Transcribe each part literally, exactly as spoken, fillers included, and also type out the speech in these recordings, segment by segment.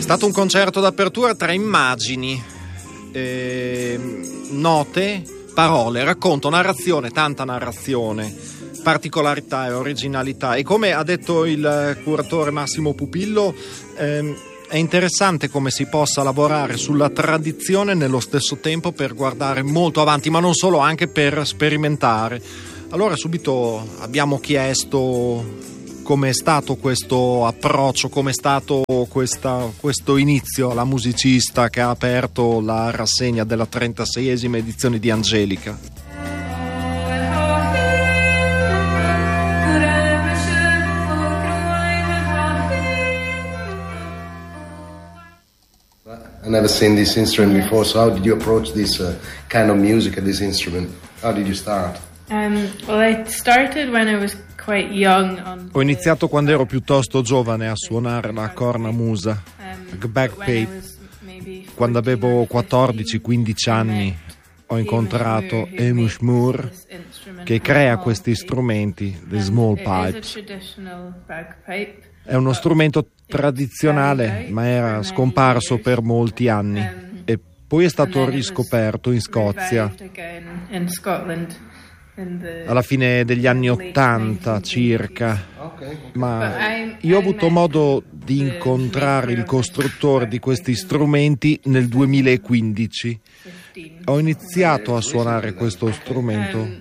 stato un concerto d'apertura tra immagini, eh, note, parole, racconto, narrazione, tanta narrazione, particolarità e originalità. E come ha detto il curatore Massimo Pupillo, ehm, è interessante come si possa lavorare sulla tradizione nello stesso tempo per guardare molto avanti, ma non solo, anche per sperimentare. Allora subito abbiamo chiesto come è stato questo approccio, come è stato questa, questo inizio alla musicista che ha aperto la rassegna della trentaseiesima edizione di Angelica. I've never seen this instrument before, so how did you approach this uh, kind of music and this instrument? How did you start? Um, well, I started when I was quite young. On Ho iniziato quando ero piuttosto giovane a suonare la cornamusa, il bagpipe. Quando avevo quattordici quindici anni ho incontrato Hamish Moore, che crea questi strumenti, the small pipes. È uno strumento tradizionale, ma era scomparso per molti anni e poi è stato riscoperto in Scozia alla fine degli anni ottanta circa. Ma io ho avuto modo di incontrare il costruttore di questi strumenti nel duemilaquindici. Ho iniziato a suonare questo strumento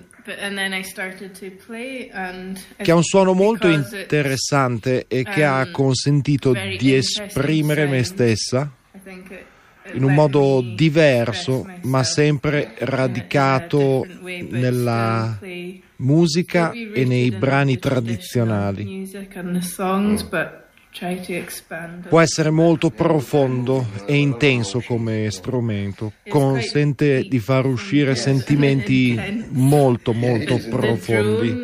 che ha un suono molto interessante e che ha consentito di esprimere me stessa in un modo diverso, ma sempre radicato nella musica e nei brani tradizionali. Può essere molto profondo e intenso come strumento, consente di far uscire sentimenti molto molto profondi.